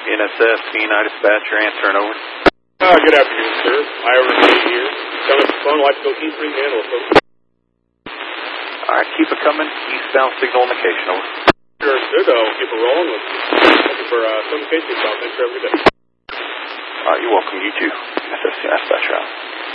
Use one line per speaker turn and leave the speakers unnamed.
NSF, Kenai Dispatcher, answering over.
Good afternoon, sir. Ira here. Tell us phone, like to go East Ring Man, over.
Alright, keep it coming. Eastbound signal indication, over.
Sure, good. I'll keep it rolling. Looking for some cases out. Thanks for every day.
Alright, you're welcome. You too. NSF, Dispatcher out.